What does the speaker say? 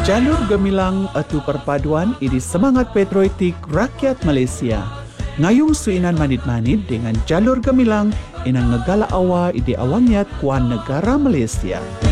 Jalur Gemilang atu perpaduan idi semangat patriotik rakyat Malaysia. Ngayung suinan manit-manit dengan Jalur Gemilang inang negala awa idi awangiat kuan negara Malaysia.